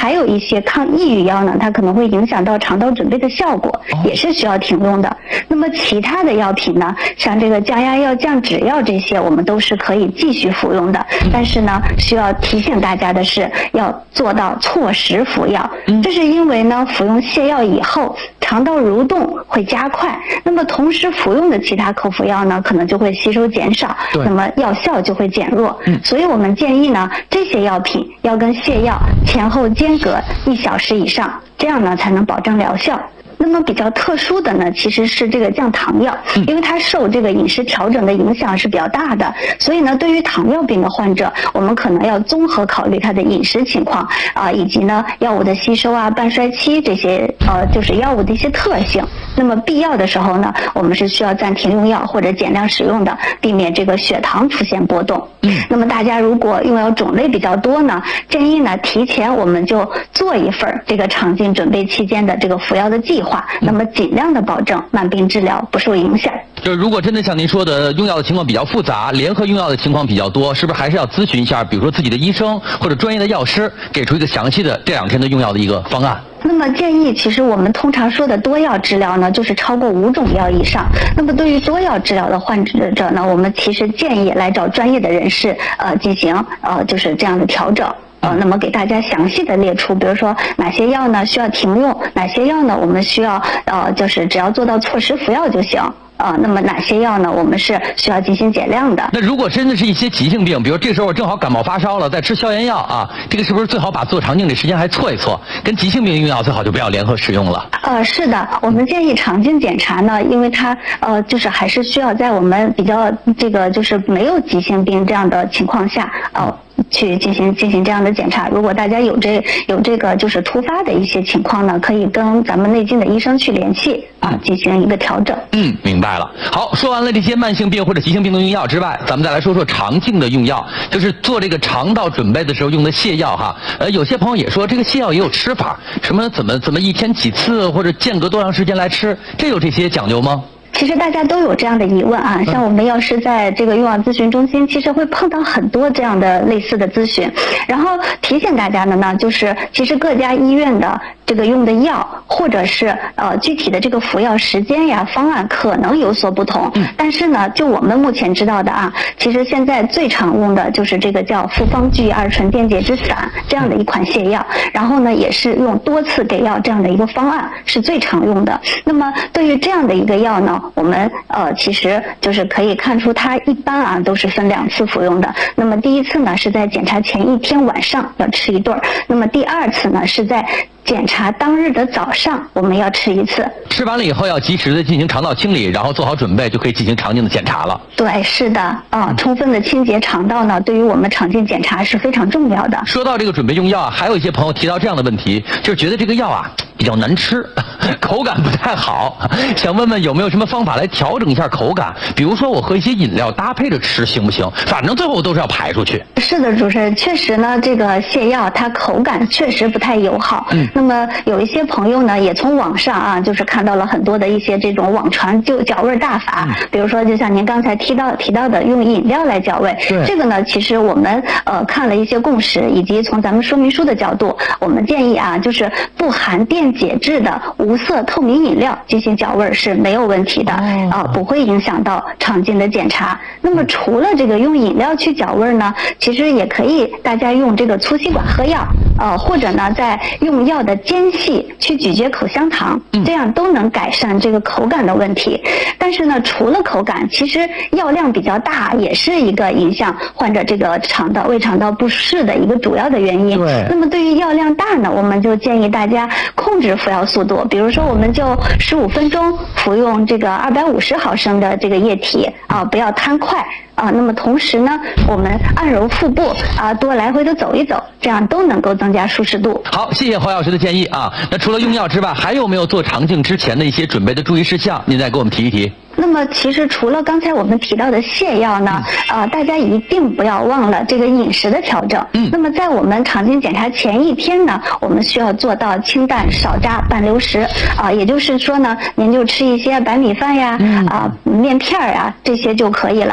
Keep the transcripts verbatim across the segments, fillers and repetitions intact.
还有一些抗抑郁药呢，它可能会影响到肠道准备的效果，也是需要停用的。那么其他的药品呢，像这个降压药、降脂药这些，我们都是可以继续服用的。但是呢，需要提醒大家的是，要做到错时服药。这是因为呢，服用泻药以后，肠道蠕动会加快，那么同时服用的其他口服药呢，可能就会吸收减少，那么药效就会减弱。嗯，所以我们建议呢，这些药品要跟泻药前后间隔一小时以上，这样呢才能保证疗效。那么比较特殊的呢，其实是这个降糖药，因为它受这个饮食调整的影响是比较大的，所以呢，对于糖尿病的患者，我们可能要综合考虑他的饮食情况啊、呃，以及呢药物的吸收啊、半衰期这些呃，就是药物的一些特性。那么必要的时候呢，我们是需要暂停用药或者减量使用的，避免这个血糖出现波动。嗯，那么大家如果用药种类比较多呢，建议呢提前我们就做一份这个肠镜准备期间的这个服药的计划，那么尽量的保证慢病治疗不受影响。 就是如果真的像您说的，用药的情况比较复杂，联合用药的情况比较多，是不是还是要咨询一下，比如说自己的医生或者专业的药师，给出一个详细的这两天的用药的一个方案？ 那么建议，其实我们通常说的多药治疗呢，就是超过五种药以上。那么对于多药治疗的患者呢，我们其实建议来找专业的人士呃进行呃就是这样的调整。呃，那么给大家详细的列出，比如说哪些药呢需要停用，哪些药呢我们需要呃就是只要做到错时服药就行。呃，那么哪些药呢？我们是需要进行减量的。 那如果真的是一些急性病，比如这时候我正好感冒发烧了，在吃消炎药啊，这个是不是最好把做肠镜的时间还错一错？跟急性病用药最好就不要联合使用了。 呃，是的，我们建议肠镜检查呢，因为它呃就是还是需要在我们比较这个就是没有急性病这样的情况下呃。去进行进行这样的检查。如果大家有这有这个就是突发的一些情况呢，可以跟咱们内镜的医生去联系啊，进行一个调整。 嗯，明白了。好，说完了这些慢性病或者急性病的用药之外，咱们再来说说肠镜的用药，就是做这个肠道准备的时候用的泻药哈。呃，有些朋友也说这个泻药也有吃法，什么怎么怎么一天几次或者间隔多长时间来吃，这有这些讲究吗？ 其实大家都有这样的疑问啊，像我们要是在这个用药咨询中心，其实会碰到很多这样的类似的咨询。然后提醒大家的呢，就是其实各家医院的这个用的药，或者是呃具体的这个服药时间呀、方案可能有所不同。但是呢，就我们目前知道的啊，其实现在最常用的就是这个叫复方聚乙二醇电解质散这样的一款泻药，然后呢也是用多次给药这样的一个方案是最常用的。那么对于这样的一个药呢，我们呃其实就是可以看出它一般啊都是分两次服用的。那么第一次呢是在检查前一天晚上要吃一顿，那么第二次呢是在检查当日的早上我们要吃一次。 吃完了以后要及时的进行肠道清理，然后做好准备就可以进行肠镜的检查了。 对，是的啊、呃，充分的清洁肠道呢，对于我们肠镜检查是非常重要的。 说到这个准备用药啊，还有一些朋友提到这样的问题，就是觉得这个药啊比较难吃，口感不太好，想问问有没有什么方法来调整一下口感？比如说我和一些饮料搭配着吃行不行？反正最后都是要排出去。 是的，主持人，确实呢，这个泻药它口感确实不太友好。嗯。那么有一些朋友呢，也从网上啊，就是看到了很多的一些这种网传就搅味大法，嗯、比如说就像您刚才提到提到的，用饮料来搅味。对。这个呢，其实我们呃看了一些共识，以及从咱们说明书的角度，我们建议啊，就是不含电解质的无色透明饮料进行搅味是没有问题的啊、哦呃，不会影响到肠镜的检查。那么除了这个用饮料去搅味呢，其实也可以大家用这个粗吸管喝药，呃，或者呢在用药的间隙去咀嚼口香糖，这样都能改善这个口感的问题。但是呢，除了口感，其实药量比较大也是一个影响患者这个肠道胃肠道不适的一个主要的原因。对。那么对于药量大呢，我们就建议大家控制服药速度，比如说我们就十五分钟服用这个二百五十毫升的这个液体啊，不要贪快啊。那么同时呢，我们按揉腹部啊，多来回的走一走，这样都能够增加舒适度。 好，谢谢侯老师的建议啊。那除了用药之外，还有没有做肠镜之前的一些准备的注意事项？您再给我们提一提。 那么其实除了刚才我们提到的泻药呢，呃，大家一定不要忘了这个饮食的调整。嗯。那么在我们肠镜检查前一天呢，我们需要做到清淡少炸半流食啊、呃，也就是说呢，您就吃一些白米饭呀、啊、呃、面片呀这些就可以了，一定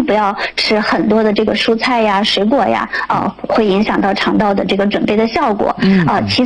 不要吃很多的这个蔬菜呀、水果呀，啊，会影响到肠道的这个准备的效果。 嗯啊，其